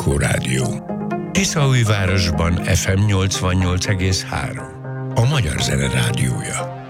Anikó Rádió. Tiszaújvárosban FM 88,3. A Magyar Zene Rádiója.